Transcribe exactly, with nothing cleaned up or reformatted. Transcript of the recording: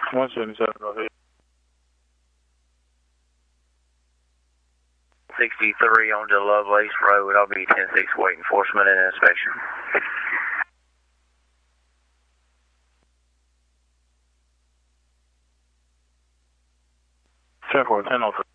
one seventy-seven, go ahead. sixty-three on the Lovelace Road. I'll be ten six waiting enforcement and inspection. ten four, ten oh three.